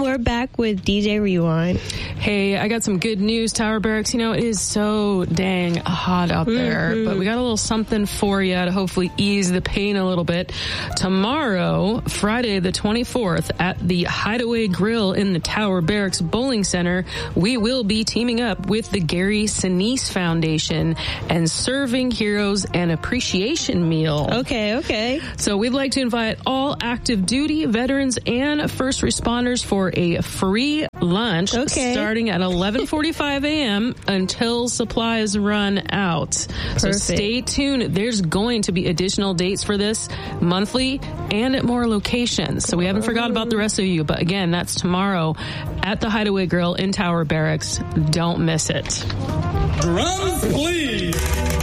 we're back with DJ Rewind. Hey, I got some good news, Tower Barracks. It is so dang hot out there, but we got a little something for you to hopefully ease the pain a little bit. Tomorrow, Friday the 24th, at the Hideaway Grill in the Tower Barracks Bowling Center, we will be teaming up with the Gary Sinise Foundation and serving heroes an appreciation meal. Okay. So we'd like to invite all active duty veterans and first responders for a free lunch starting at 11:45 a.m. until supplies run out. So stay tuned. There's going to be additional dates for this monthly and at more locations. So we haven't forgot about the rest of you. But again, that's tomorrow at the Hideaway Grill in Tower Barracks. Don't miss it. Drums, please.